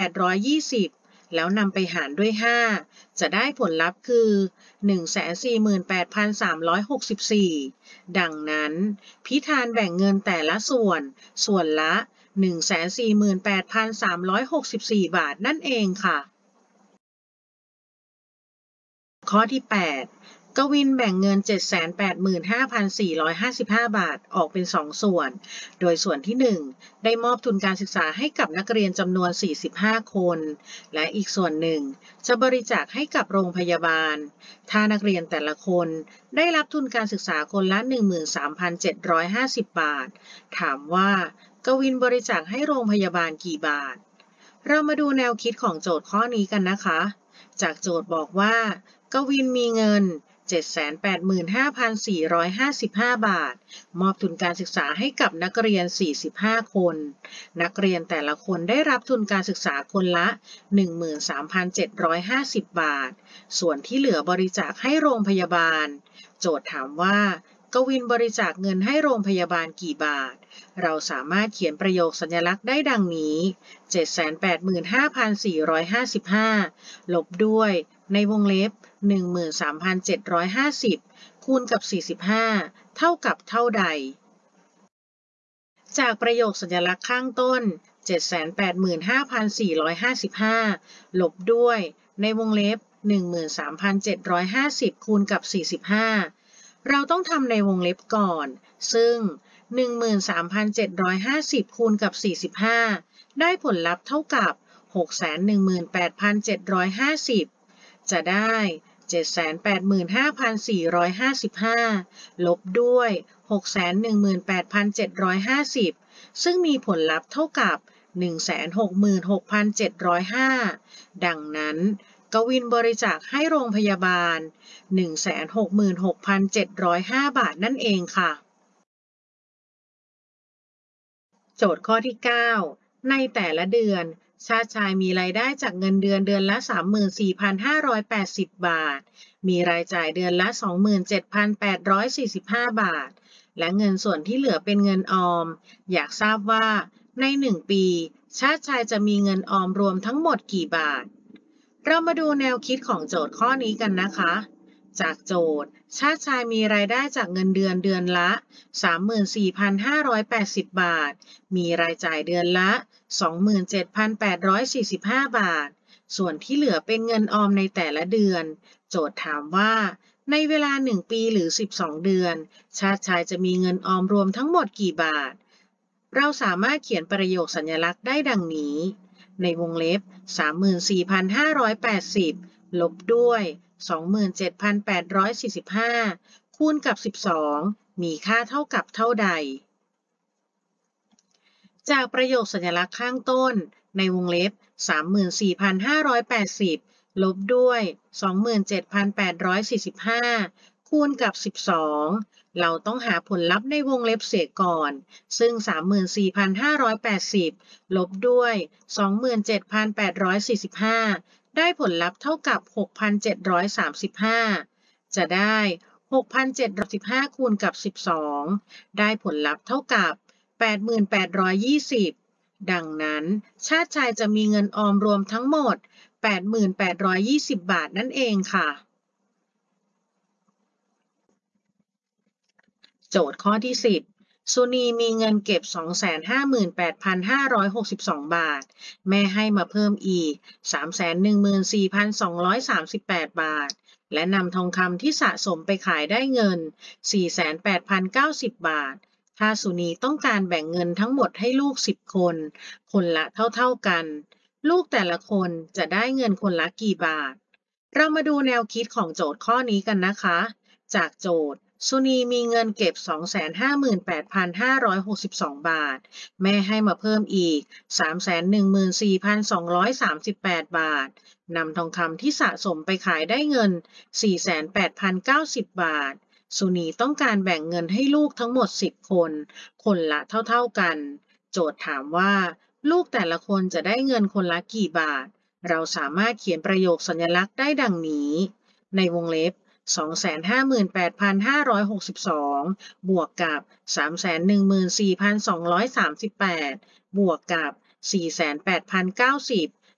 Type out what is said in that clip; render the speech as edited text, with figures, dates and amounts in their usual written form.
4,820แล้วนำไปหารด้วย5จะได้ผลลัพธ์คือ 148,364 ดังนั้นพิธานแบ่งเงินแต่ละส่วนละ 148,364 บาทนั่นเองค่ะข้อที่ 8 กวินแบ่งเงิน 785,455 บาทออกเป็น 2 ส่วน โดยส่วนที่ 1 ได้มอบทุนการศึกษาให้กับนักเรียนจำนวน 45 คน และอีกส่วนหนึ่งจะบริจาคให้กับโรงพยาบาล ถ้านักเรียนแต่ละคนได้รับทุนการศึกษาคนละ 13,750 บาท ถามว่ากวินบริจาคให้โรงพยาบาลกี่บาท เรามาดูแนวคิดของโจทย์ข้อนี้กันนะคะ จากโจทย์บอกว่ากวินมีเงิน 785,455 บาท มอบทุนการศึกษาให้กับนักเรียน 45 คน นักเรียนแต่ละคนได้รับทุนการศึกษาคนละ 13,750 บาท ส่วนที่เหลือบริจาคให้โรงพยาบาล โจทย์ถามว่ากวินบริจาคเงินให้โรงพยาบาลกี่บาท เราสามารถเขียนประโยคสัญลักษณ์ได้ดังนี้ 785,455 ลบด้วยในวงเล็บ 13,750 คูณกับ 45 เท่ากับเท่าใด จากประโยคสัญลักษณ์ข้างต้น 785,455 ลบด้วยในวงเล็บ 13,750 คูณกับ 45 เราต้องทำในวงเล็บก่อน ซึ่ง 13,750 คูณกับ 45 ได้ผลลัพธ์เท่ากับ 618,750 จะได้ 785,455 ลบด้วย 618,750 ซึ่งมีผลลัพธ์เท่ากับ 166,705 ดังนั้นกวินบริจาคให้โรงพยาบาล 166,705 บาทนั่นเองค่ะโจทย์ข้อที่ 9 ในแต่ละเดือนชาติชายมีรายได้จากเงินเดือนเดือนละ 34,580 บาท มีรายจ่ายเดือนละ 27,845 บาท และเงินส่วนที่เหลือเป็นเงินออม อยากทราบว่าใน 1 ปีชาติชายจะมีเงินออมรวมทั้งหมดกี่บาท เรามาดูแนวคิดของโจทย์ข้อนี้กันนะคะ จากโจทย์ชาติชายมีรายได้จากเงินเดือนเดือนละ 34,580 บาท มีรายจ่ายเดือนละ 27,845 บาท ส่วนที่เหลือเป็นเงินออมในแต่ละเดือน โจทย์ถามว่าในเวลา 1 ปีหรือ 12 เดือน ชาติชายจะมีเงินออมรวมทั้งหมดกี่บาท เราสามารถเขียนประโยคสัญลักษณ์ได้ดังนี้ ในวงเล็บ 34,580 ลบด้วย 27,845 คูณกับ 12 มีค่าเท่ากับเท่าใด จากประโยคสัญลักษณ์ข้างต้น ในวงเล็บ 34,580 ลบด้วย 27,845 คูณกับ 12 เราต้องหาผลลัพธ์ในวงเล็บเสียก่อน ซึ่ง 34,580 ลบด้วย 27,845 ได้ผลลัพธ์เท่ากับ 6,735 จะได้ 6,715 คูณกับ 12 ได้ผลลัพธ์เท่ากับ 8,820 ดังนั้นชาติชายจะมีเงินออมรวมทั้งหมด 8,820 บาทนั่นเองค่ะโจทย์ข้อที่ 10 สุนีมีเงินเก็บ 258,562 บาท แม่ให้มาเพิ่มอีก 314,238 บาท และนำทองคำที่สะสมไปขายได้เงิน 48,090 บาท ถ้าสุนีต้องการแบ่งเงินทั้งหมดให้ลูก 10 คน คนละเท่ากัน ลูกแต่ละคนจะได้เงินคนละกี่บาท เรามาดูแนวคิดของโจทย์ข้อนี้กันนะคะ จากโจทย์สุนีมีเงินเก็บ 258,562 บาท แม่ให้มาเพิ่มอีก 314,238 บาท นำทองคำที่สะสมไปขายได้เงิน 48,090 บาท สุนีต้องการแบ่งเงินให้ลูกทั้งหมด 10 คน คนละเท่ากัน โจทย์ถามว่าลูกแต่ละคนจะได้เงินคนละกี่บาท เราสามารถเขียนประโยคสัญลักษณ์ได้ดังนี้ ในวงเล็บ 258,562 บวกกับ 314,238 บวกกับ 48,090